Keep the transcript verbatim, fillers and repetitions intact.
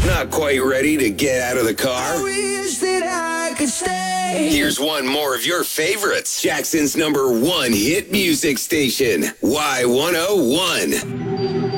Not quite ready to get out of the car? I wish that I could stay. Here's one more of your favorites. Jackson's number one hit music station, Y one oh one.